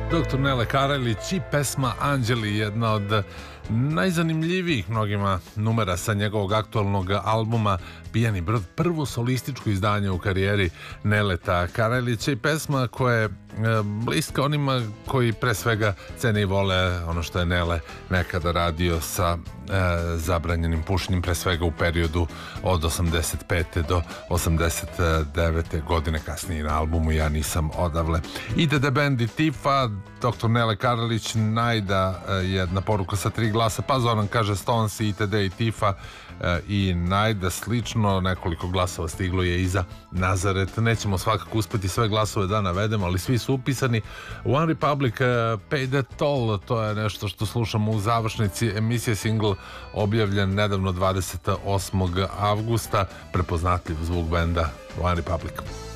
Dr. Nele Karajlić i pesma Anđeli, jedna od najzanimljivijih mnogima numera sa njegovog aktualnog albuma Pijani brod, prvo solističko izdanje u karijeri Neleta Karajlića i pesma koja je bliska onima koji pre svega cene i vole ono što je Nele nekada radio sa zabranjenim pušenjem, pre svega u periodu od 85. do 89. godine, kasnije na albumu Ja nisam odavle. IDD Band i Tifa, Dr. Nele Karajlić, Najda, jedna poruka sa 3 glasa, pa Zoran kaže Stones, ITD i Tifa i Najda slično, nekoliko glasova stiglo je iza Nazaret. Nećemo svakako uspeti sve glasove da navedemo, ali svi su upisani. One Republic, Pay That Toll, to je nešto što slušamo u završnici emisije, single objavljen nedavno 28. avgusta, prepoznatljiv zvuk benda One Republic.